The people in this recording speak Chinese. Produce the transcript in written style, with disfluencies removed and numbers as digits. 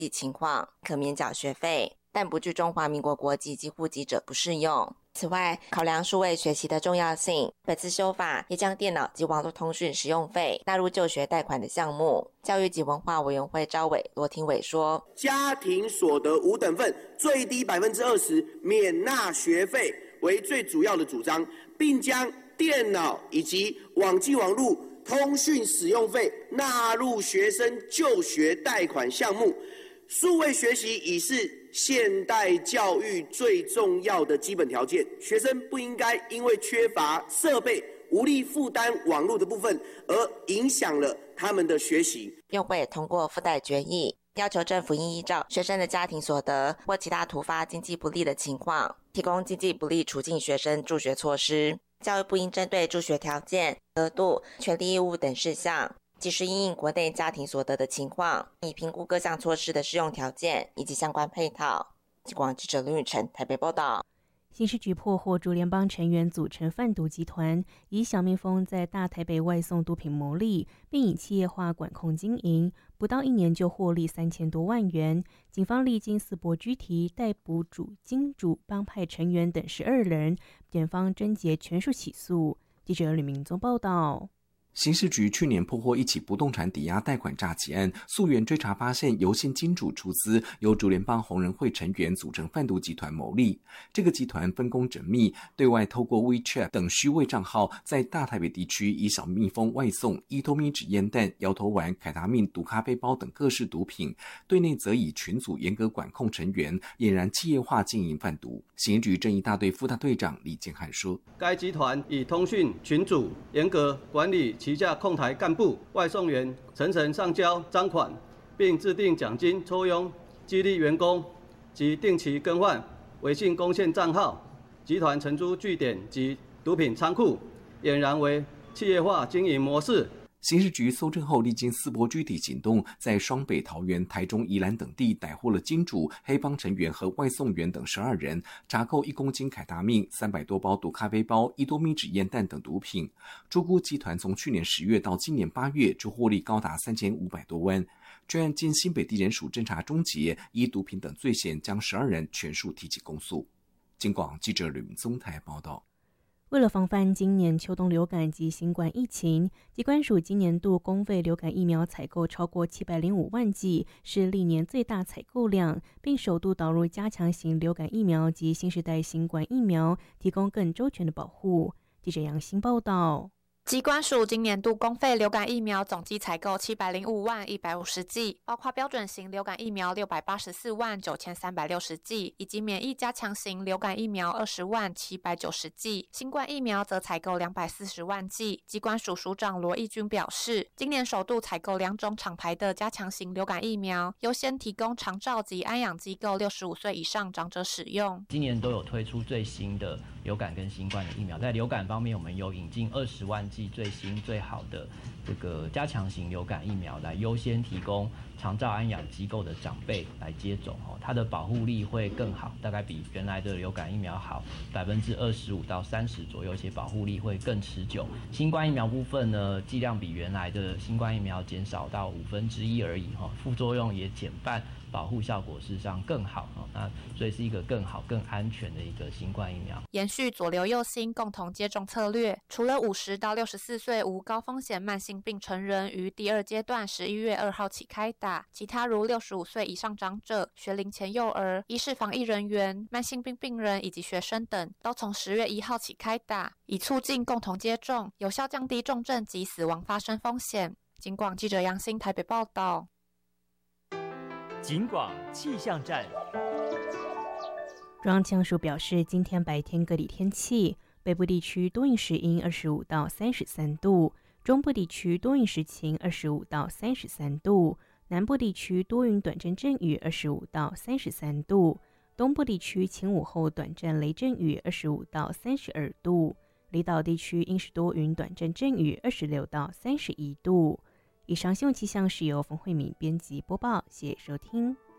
及情况，可免缴学费，但不具中华民国国籍及户籍者不适用。此外，考量数位学习的重要性，本次修法也将电脑及网络通讯使用费纳入就学贷款的项目。教育及文化委员会召委罗廷伟说， 家庭所得5等份最低20%免纳学费为最主要的主张，并将电脑以及网际网络通讯使用费纳入学生就学贷款项目。数位学习已是现代教育最重要的基本条件，学生不应该因为缺乏设备无力负担网络的部分而影响了他们的学习。 院会也通过附带决议，要求政府应依照学生的家庭所得或其他突发经济不利的情况，提供经济不利处境学生助学措施。教育部应针对助学条件、额度、权利义务等事项，及时因应国内家庭所得的情况，以评估各项措施的适用条件以及相关配套。警广记者林宇晨台北报道。 刑事局破获驻联邦成员组成贩毒集团，以小蜜蜂在大台北外送毒品牟利，并以企业化管控经营，不到1年就获利3000多万元。警方历经4波拘提，逮捕金主帮派成员等12人，检方侦结全数起诉。记者吕明宗报道。 刑事局去年破获一起不动产抵押贷款诈欺案，溯源追查发现，由现金主出资，由主联邦红人会成员组成贩毒集团牟利。这个集团分工缜密，对外透过 WeChat 等虚伪账号，在大台北地区以小蜜蜂外送伊多咪纸烟弹、摇头丸、凯达命、毒咖啡包等各式毒品；对内则以群组严格管控成员，俨然企业化经营贩毒。刑事局正义大队副大队长李建汉说：“ 该集团以通讯群组严格管理旗下控台干部、外送员，层层上交赃款，并制定奖金抽佣，激励员工及定期更换微信公线账号。集团承租据点及毒品仓库，俨然为企业化经营模式。” 刑事局搜证后，历经4波拘提行动，在双北、桃园、台中、宜兰等地逮获了金主、黑帮成员和外送员等12人，查扣1公斤凯达命、300多包毒咖啡包、伊多咪纸烟弹等毒品。朱估集团从去年10月到今年8月，就获利高达3500多万。专案经新北地检署侦查终结，依毒品等罪嫌将12人全数提起公诉。警广记者吕明宗台报道。 为了防范今年秋冬流感及新冠疫情，疾管署今年度公费流感疫苗采购超过705万剂，是历年最大采购量，并首度导入加强型流感疫苗及新世代新冠疫苗，提供更周全的保护。记者杨欣报道。 疾管署今年度公费流感疫苗总计采购705万150剂，包括标准型流感疫苗684万9360剂，以及免疫加强型流感疫苗20万790剂。新冠疫苗则采购240万剂。疾管署署长罗义军表示，今年首度采购2种厂牌的加强型流感疫苗，优先提供长照及安养机构65岁以上长者使用。 今年都有推出最新的流感跟新冠的疫苗，在流感方面，我们有引进20万剂最新最好的这个加强型流感疫苗，来优先提供长照安养机构的长辈来接种，它的保护力会更好，大概比原来的流感疫苗好25%到30%左右，且保护力会更持久。新冠疫苗部分呢，剂量比原来的新冠疫苗减少到1/5而已，副作用也减半，保护效果事实上更好，那所以是一个更好更安全的一个新冠疫苗。 延续左流右新共同接种策略，除了50到64岁无高风险慢性病成人于第2阶段11月2号起开打，其他如65岁以上长者、学龄前幼儿、医事防疫人员、慢性病病人以及学生等，都从10月1号起开打，以促进共同接种，有效降低重症及死亡发生风险。警广记者杨欣台北报道。 警广气象站。 中央气象署表示，今天白天各地天气，北部地区多云时阴25到33度，中部地区多云时晴25到33度，南部地区多云短暂阵雨25到33度，东部地区晴午后短暂雷阵雨25到32度，离岛地区阴时多云短暂阵雨26到31度。以上新闻气象是由冯慧敏编辑播报，谢谢收听。